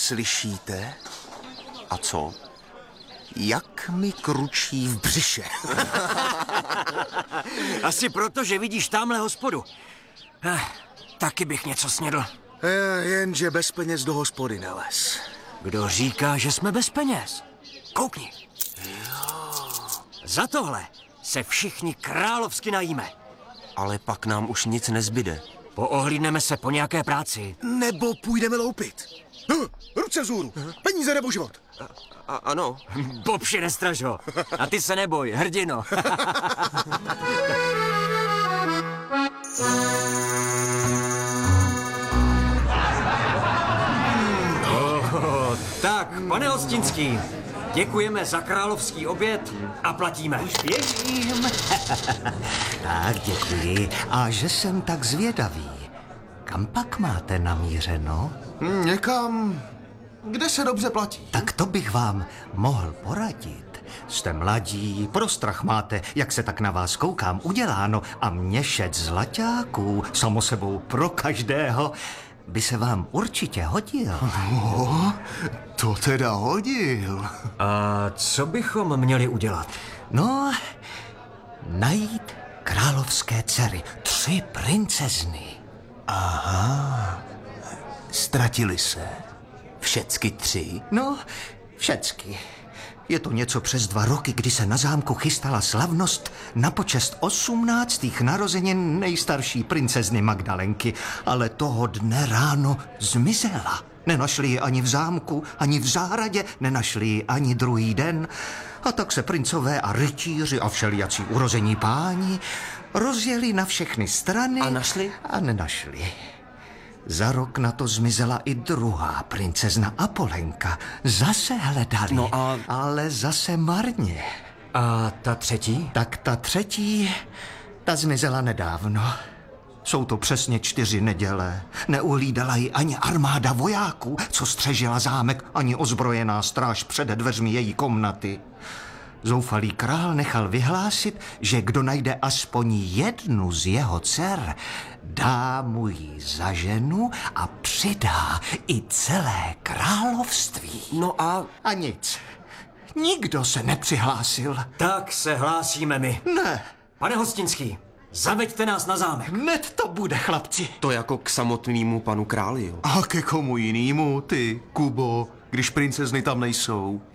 Slyšíte? A co? Jak mi kručí v břiše. Asi proto, že vidíš tamhle hospodu. Taky bych něco snědl. Jenže bez peněz do hospody nelez. Kdo říká, že jsme bez peněz? Koukni. Za tohle se všichni královsky najíme. Ale pak nám už nic nezbyde. Poohlídneme se po nějaké práci. Nebo půjdeme loupit. Ruce vzhůru. Peníze nebo život. Ano. Bobši, nestraž ho. A ty se neboj, hrdino. Tak, pane Hostinský, děkujeme za královský oběd a platíme. Už běžím. Tak, děkuji. A že jsem tak zvědavý. Kam pak máte namířeno? Někam, kde se dobře platí. Tak to bych vám mohl poradit. Jste mladí, prostrach máte, jak se tak na vás koukám uděláno a měšec zlaťáků, samo sebou pro každého, by se vám určitě hodil. No, to teda hodil. A co bychom měli udělat? No, najít královské dcery, 3 princezny. Aha, ztratili se. Všecky 3? No, všecky. Je to něco přes 2 roky, kdy se na zámku chystala slavnost na počest 18. narozenin nejstarší princezny Magdalenky, ale toho dne ráno zmizela. Nenašli ji ani v zámku, ani v zahradě, nenašli ji ani druhý den. A tak se princové a rytíři a všelijací urození páni rozjeli na všechny strany. A našli? A nenašli. Za rok na to zmizela i druhá princezna Apolenka. Zase hledali, No a... ale zase marně. A ta třetí? Tak ta třetí, ta zmizela nedávno. Jsou to přesně 4 neděle. Neuhlídala ji ani armáda vojáků, co střežila zámek, ani ozbrojená stráž před dveřmi její komnaty. Zoufalý král nechal vyhlásit, že kdo najde aspoň jednu z jeho dcer, dá mu ji za ženu a přidá i celé království. No a... A nic. Nikdo se nepřihlásil. Tak se hlásíme my. Ne. Pane Hostinský, zaveďte nás na zámek. Hned to bude, chlapci. To jako k samotnému panu králi, jo? A ke komu jinýmu, ty, Kubo, když princezny tam nejsou?